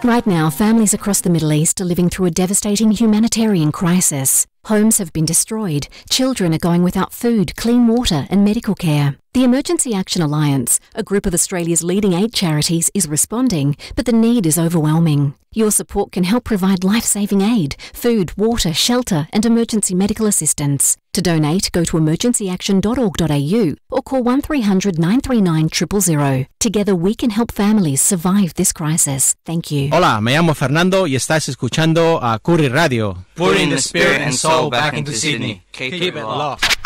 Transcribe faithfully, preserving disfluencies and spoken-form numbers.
Right now, families across the Middle East are living through a devastating humanitarian crisis. Homes have been destroyed, children are going without food, clean water and medical care. The Emergency Action Alliance, a group of Australia's leading aid charities, is responding, but the need is overwhelming. Your support can help provide life-saving aid, food, water, shelter and emergency medical assistance. To donate, go to emergency action dot org dot a u or call one three hundred nine three nine zero zero zero. Together we can help families survive this crisis. Thank you. Hola, me llamo Fernando y estás escuchando a Curry Radio. Putting the spirit and soul back into Sydney. Keep it locked.